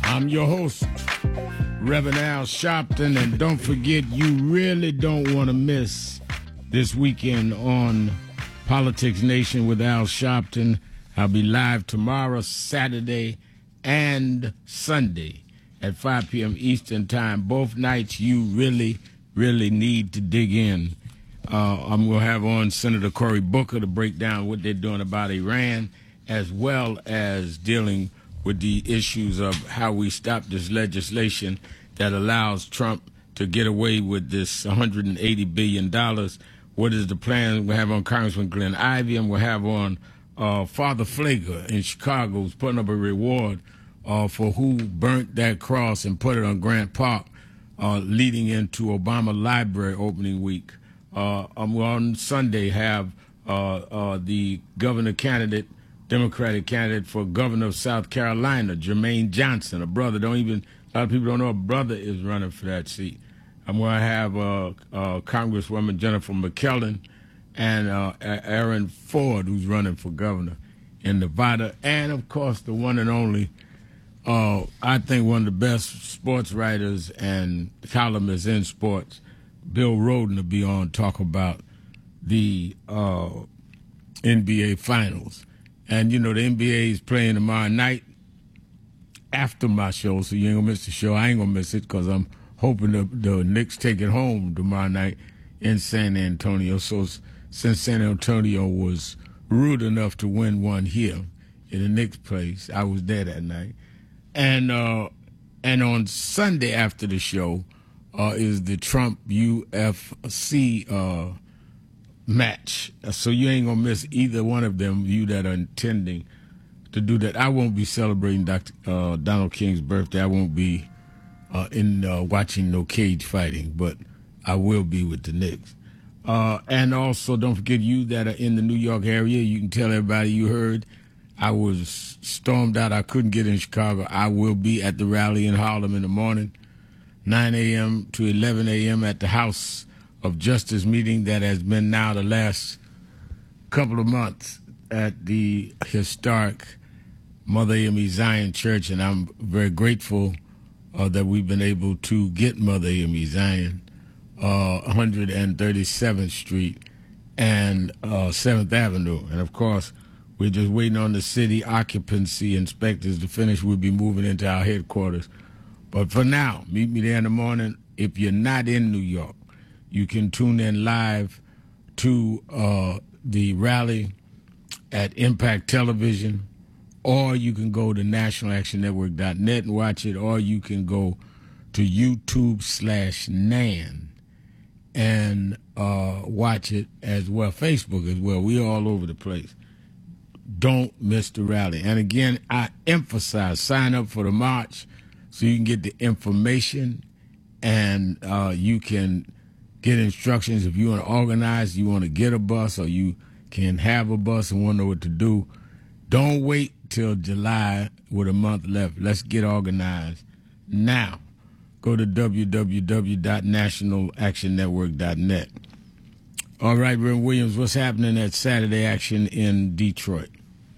I'm your host, Reverend Al Sharpton, and don't forget, you really don't want to miss this weekend on Politics Nation with Al Sharpton. I'll be live tomorrow, Saturday, and Sunday at 5 p.m. Eastern Time. Both nights you really need to dig in. I'm going to have on Senator Cory Booker to break down what they're doing about Iran, as well as dealing with the issues of how we stop this legislation that allows Trump to get away with this $180 billion. What is the plan? We'll have on Congressman Glenn Ivey, and we'll have on Father Pfleger in Chicago, who's putting up a reward for who burnt that cross and put it on Grant Park, leading into Obama Library opening week. On Sunday have the governor candidate, Democratic candidate for governor of South Carolina, Jermaine Johnson, a brother. A lot of people don't know a brother is running for that seat. I'm going to have Congresswoman Jennifer McKellen and Aaron Ford, who's running for governor in Nevada. And, of course, the one and only, I think one of the best sports writers and columnists in sports, Bill Rhoden, will be on talk about the NBA Finals. And, you know, the NBA is playing tomorrow night after my show, so you ain't going to miss the show. I ain't going to miss it because I'm hoping the Knicks take it home tomorrow night in San Antonio. So since San Antonio was rude enough to win one here in the Knicks place, I was there that night. And on Sunday after the show is the Trump UFC match. So you ain't going to miss either one of them, you that are intending to do that. I won't be celebrating Dr. Donald King's birthday. I won't be watching no cage fighting, but I will be with the Knicks. And also, don't forget, you that are in the New York area, you can tell everybody you heard I was stormed out. I couldn't get in Chicago. I will be at the rally in Harlem in the morning, 9 a.m. to 11 a.m. at the House of Justice meeting that has been now the last couple of months at the historic Mother AME Zion Church, and I'm very grateful that we've been able to get Mother AME Zion, 137th Street and 7th Avenue. And, of course, we're just waiting on the city occupancy inspectors to finish. We'll be moving into our headquarters. But for now, meet me there in the morning. If you're not in New York, you can tune in live to the rally at Impact Television, or you can go to nationalactionnetwork.net and watch it, or you can go to YouTube/NAN and watch it as well, Facebook as well. We're all over the place. Don't miss the rally. And again, I emphasize, sign up for the march so you can get the information and you can get instructions if you want to organize, you want to get a bus, or you can have a bus and want to know what to do. Don't wait till July with a month left. Let's get organized now. Go to www.nationalactionnetwork.net. All right, Reverend Williams, what's happening at Saturday Action in Detroit?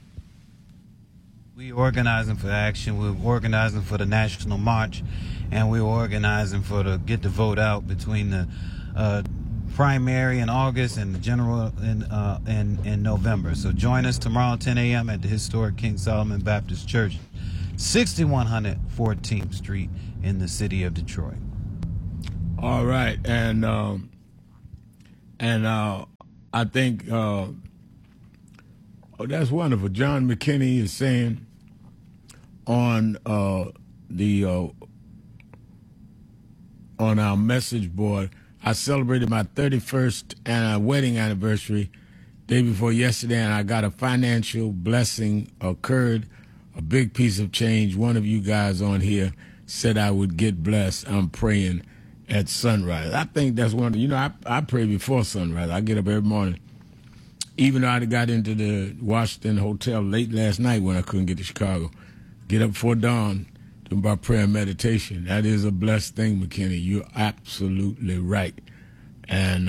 We're organizing for action. We're organizing for the National March, and we're organizing for the get the vote out between the primary in August and the general in November. So join us tomorrow at 10 a.m. at the historic King Solomon Baptist Church, 6100 14th Street in the city of Detroit. All right, and I think that's wonderful. John McKinney is saying on on our message board, I celebrated my 31st wedding anniversary day before yesterday, and I got a financial blessing occurred, a big piece of change. One of you guys on here said I would get blessed. I'm praying at sunrise. I think that's one. You know, I pray before sunrise. I get up every morning. Even though I got into the Washington Hotel late last night when I couldn't get to Chicago, get up before dawn, do my prayer and meditation. That is a blessed thing, McKinney. You're absolutely right. And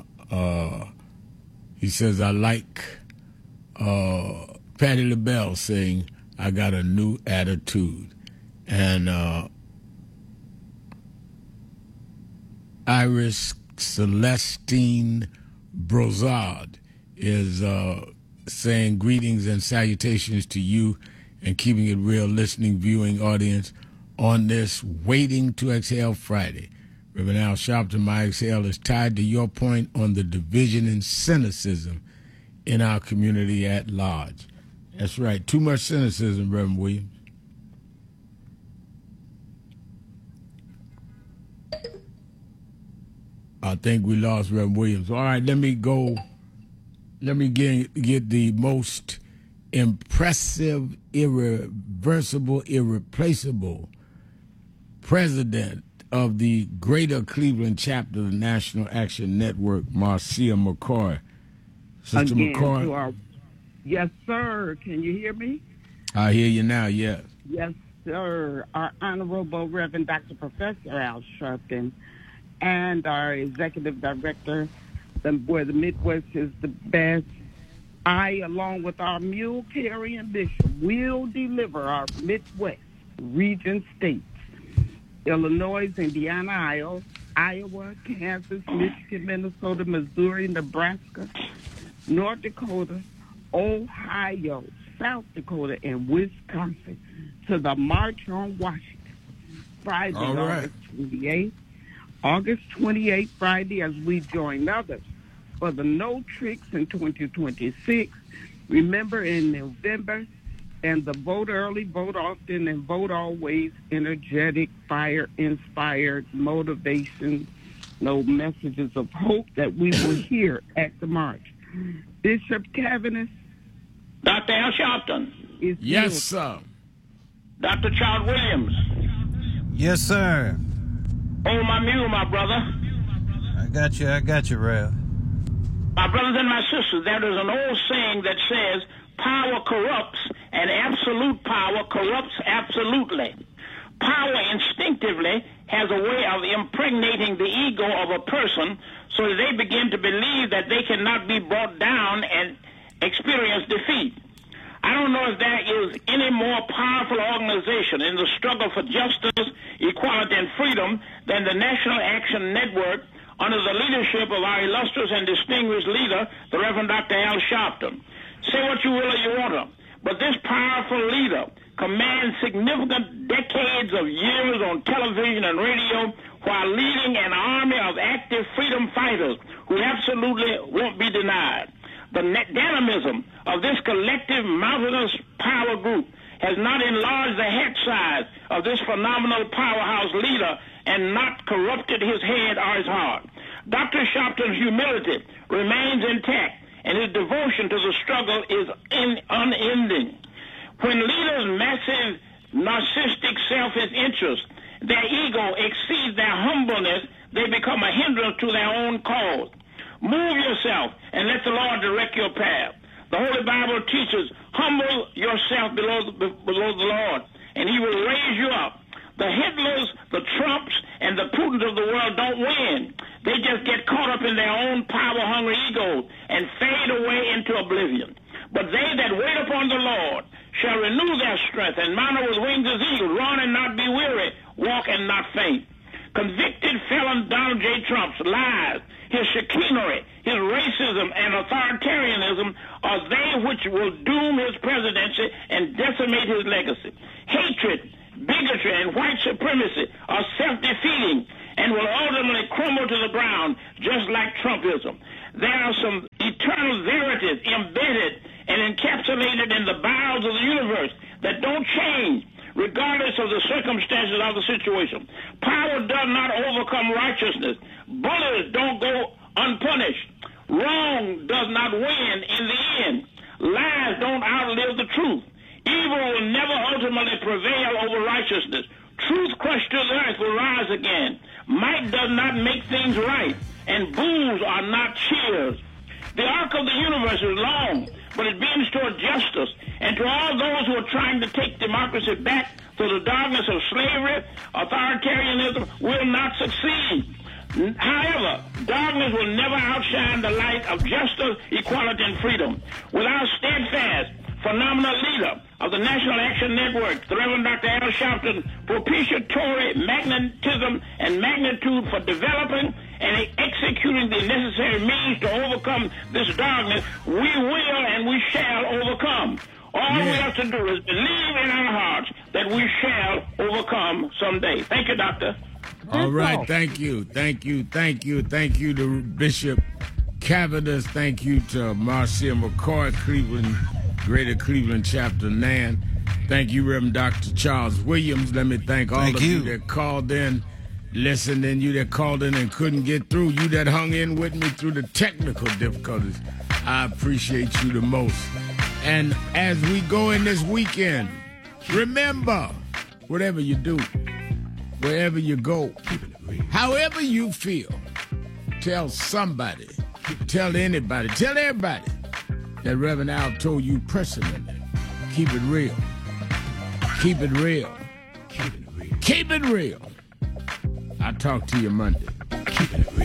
he says, I like Patti LaBelle saying, I got a new attitude. And Iris Celestine Brozard is saying greetings and salutations to you and Keeping It Real listening, viewing audience on this Waiting to Exhale Friday. Reverend Al Sharpton, my exhale is tied to your point on the division and cynicism in our community at large. That's right. Too much cynicism, Reverend Williams. I think we lost Reverend Williams. All right, let me go. Let me get the most impressive, irreversible, irreplaceable president of the Greater Cleveland chapter of the National Action Network, Marcia McCoy. Sister Again, McCoy. Yes, sir. Can you hear me? I hear you now, yes. Yes, sir. Our Honorable Reverend Dr. Professor Al Sharpton and our Executive Director, where the Midwest is the best, I, along with our mule-carrying bishop, will deliver our Midwest region states, Illinois, Indiana, Iowa, Kansas, Michigan, Minnesota, Missouri, Nebraska, North Dakota, Ohio, South Dakota, and Wisconsin to the March on Washington, Friday, August 28th. August 28th, Friday, as we join others for the No Tricks in 2026. Remember, in November, and the Vote Early, Vote Often, and Vote Always, energetic, fire-inspired motivation, no messages of hope that we will hear at the march. Bishop Cavanagh. Dr. Al Sharpton. Yes, sir. Dr. Charles Williams. Yes, sir. Oh, my mule, my brother. I got you, Rev. My brothers and my sisters, there is an old saying that says, power corrupts and absolute power corrupts absolutely. Power instinctively has a way of impregnating the ego of a person so that they begin to believe that they cannot be brought down and experience defeat. I don't know if there is any more powerful organization in the struggle for justice, equality, and freedom than the National Action Network under the leadership of our illustrious and distinguished leader, the Reverend Dr. Al Sharpton. Say what you will or you want to, but this powerful leader commands significant decades of years on television and radio while leading an army of active freedom fighters who absolutely won't be denied. The dynamism of this collective mountainous power group has not enlarged the head size of this phenomenal powerhouse leader and not corrupted his head or his heart. Dr. Sharpton's humility remains intact, and his devotion to the struggle is unending. When leaders' massive narcissistic selfish interest, their ego exceeds their humbleness, they become a hindrance to their own cause. Move yourself and let the Lord direct your path. The Holy Bible teaches, humble yourself below the Lord, and he will raise you up. The Hitlers, the Trumps, and the Putins of the world don't win. They just get caught up in their own power-hungry egos and fade away into oblivion. But they that wait upon the Lord shall renew their strength and mount up with wings as eagles, run and not be weary, walk and not faint. Convicted felon Donald J. Trump's lies, his chicanery, his racism, and authoritarianism are they which will doom his presidency and decimate his legacy. Hatred, bigotry, and white supremacy are self-defeating and will ultimately crumble to the ground just like Trumpism. There are some eternal verities embedded and encapsulated in the bowels of the universe that don't change regardless of the circumstances of the situation. Power does not overcome righteousness. Bullies don't go unpunished. Wrong does not win in the end. Lies don't outlive the truth. Evil will never ultimately prevail over righteousness. Truth crushed to the earth will rise again. Might does not make things right, and boos are not cheers. The arc of the universe is long, but it bends toward justice. And to all those who are trying to take democracy back to the darkness of slavery, authoritarianism will not succeed. However, darkness will never outshine the light of justice, equality, and freedom. With our steadfast, phenomenal leader, of the National Action Network, the Reverend Dr. Al Sharpton, propitiatory magnetism and magnitude for developing and executing the necessary means to overcome this darkness, we will and we shall overcome. All we have to do is believe in our hearts that we shall overcome someday. Thank you, Doctor. All right, thank you to Bishop Cavadas. Thank you to Marcia McCoy, Cleveland, Greater Cleveland Chapter NAN. Thank you, Reverend Dr. Charles Williams. Let me thank all of you that called in, listened, and you that called in and couldn't get through, you that hung in with me through the technical difficulties. I appreciate you the most. And as we go in this weekend, remember, whatever you do, wherever you go, however you feel, tell somebody, tell anybody, tell everybody that Reverend Al told you personally. Keep it real. Keep it real. Keep it real. Keep it real. I'll talk to you Monday. Keep it real.